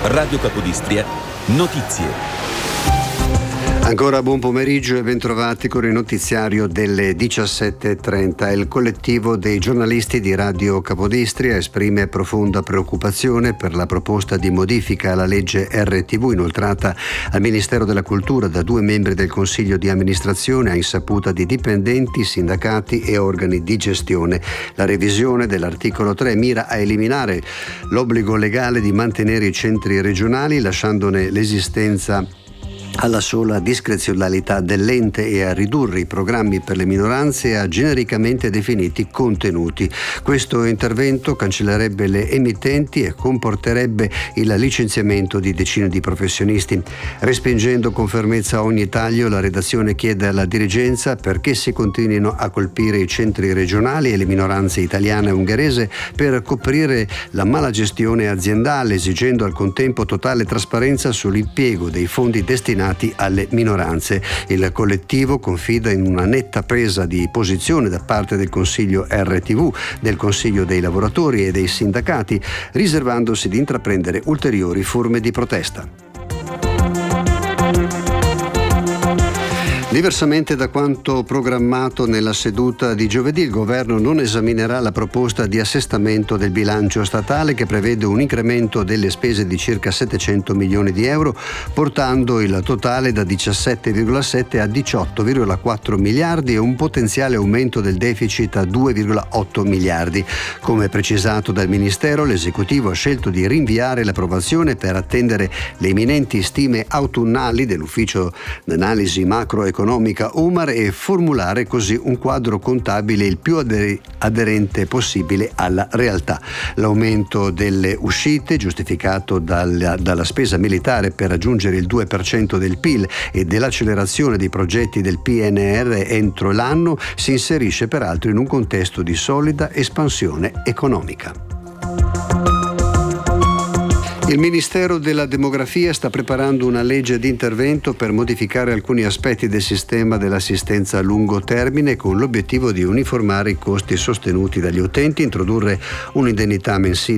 Radio Capodistria, notizie. Ancora buon pomeriggio e bentrovati con il notiziario delle 17.30. Il collettivo dei giornalisti di Radio Capodistria esprime profonda preoccupazione per la proposta di modifica alla legge RTV inoltrata al Ministero della Cultura da 2 membri del Consiglio di amministrazione a insaputa di dipendenti, sindacati e organi di gestione. La revisione dell'articolo 3 mira a eliminare l'obbligo legale di mantenere i centri regionali, lasciandone l'esistenza alla sola discrezionalità dell'ente e a ridurre i programmi per le minoranze a genericamente definiti contenuti. Questo intervento cancellerebbe le emittenti e comporterebbe il licenziamento di decine di professionisti. Respingendo con fermezza ogni taglio, la redazione chiede alla dirigenza perché si continuino a colpire i centri regionali e le minoranze italiana e ungherese per coprire la mala gestione aziendale, esigendo al contempo totale trasparenza sull'impiego dei fondi destinati alle minoranze. Il collettivo confida in una netta presa di posizione da parte del Consiglio RTV, del Consiglio dei lavoratori e dei sindacati, riservandosi di intraprendere ulteriori forme di protesta. Diversamente da quanto programmato nella seduta di giovedì, il governo non esaminerà la proposta di assestamento del bilancio statale che prevede un incremento delle spese di circa 700 milioni di euro, portando il totale da 17,7 a 18,4 miliardi e un potenziale aumento del deficit a 2,8 miliardi. Come precisato dal Ministero, l'esecutivo ha scelto di rinviare l'approvazione per attendere le imminenti stime autunnali dell'ufficio d'analisi macroeconomica UMAR e formulare così un quadro contabile il più aderente possibile alla realtà. L'aumento delle uscite, giustificato dalla spesa militare per raggiungere il 2% del PIL e dell'accelerazione dei progetti del PNR entro l'anno, si inserisce peraltro in un contesto di solida espansione economica. Il Ministero della Demografia sta preparando una legge di intervento per modificare alcuni aspetti del sistema dell'assistenza a lungo termine con l'obiettivo di uniformare i costi sostenuti dagli utenti, introdurre un'indennità mensile